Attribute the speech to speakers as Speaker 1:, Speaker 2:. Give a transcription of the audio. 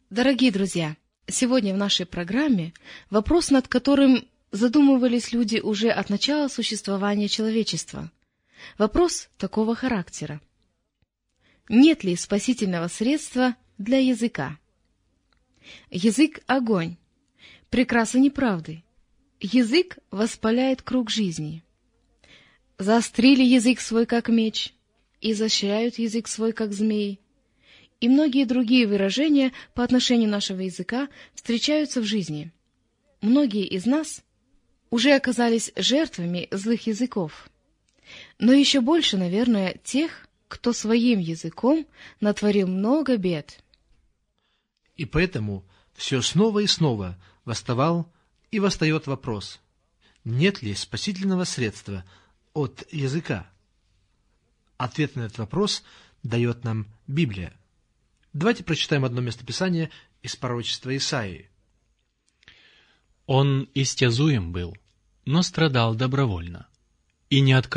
Speaker 1: Дорогие друзья, сегодня в нашей программе вопрос, над которым задумывались люди уже от начала существования человечества. Вопрос такого характера. Нет ли спасительного средства для языка? Язык — огонь, прекраса неправды. Язык воспаляет круг жизни. Заострили язык свой, как меч, изощряют язык свой, как змеи. И многие другие выражения по отношению нашего языка встречаются в жизни. Многие из нас уже оказались жертвами злых языков. Но еще больше, наверное, тех, кто своим языком натворил много бед.
Speaker 2: И поэтому все снова и снова восставал и восстает вопрос, нет ли спасительного средства от языка? Ответ на этот вопрос дает нам Библия. Давайте прочитаем одно местописание из пророчества Исаии.
Speaker 3: «Он истязуем был, но страдал добровольно, и не открыл